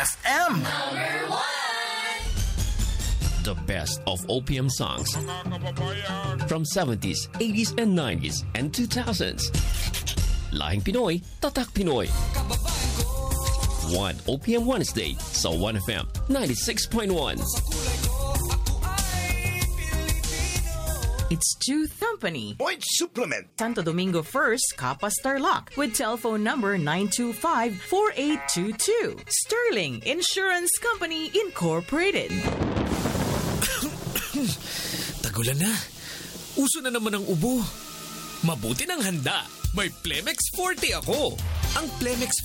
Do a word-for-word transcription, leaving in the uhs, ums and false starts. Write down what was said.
F M. The best of O P M songs from seventies, eighties, and nineties, and two thousands. Lahing Pinoy, Tatak Pinoy. One O P M Wednesday sa one F M ninety-six point one. It's Tooth Company. Point Supplement. Santo Domingo First, Kappa Starlock with telephone number nine two five, four eight two two. Sterling Insurance Company Incorporated. Tagulan na. Uso na naman ang ubo. Mabuti ng handa. May Plemex forty ako. Ang Plemex